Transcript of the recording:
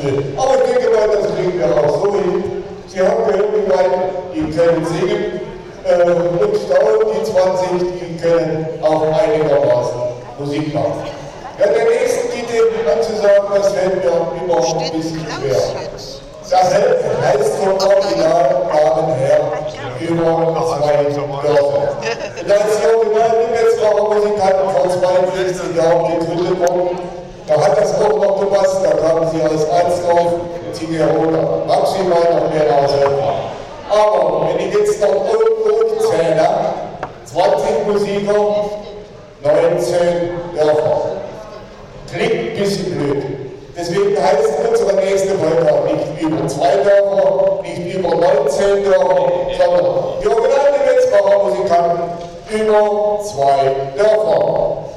will. Aber ich denke mal, das kriegen wir auch so hin. Sie haben gehört, die beiden, die können singen. Und Staun, die 20, die können auch einigermaßen Musik machen. Ja, der nächsten Titel anzusagen, das fällt mir immer ein bisschen schwer. Das heißt vom Originalnamen her über 2 Dörfer. Und als die Original-Lübecksbacher Musikanten vor 62 Jahren gegründet wurden, da hat das auch noch gepasst, da kamen sie aus Alsdorf und sie hier runter. Maximal noch mehr nach Selber. Aber wenn ich jetzt noch irgendwo zähle, 20 Musiker, 19 Dörfer. Klingt ein bisschen blöd. Deswegen heißt unsere nächste Folge auch nicht über 2 Dörfer, nicht über 19 Dörfer, sondern die Original-Lübecksbacher Musikanten über 2 Dörfer.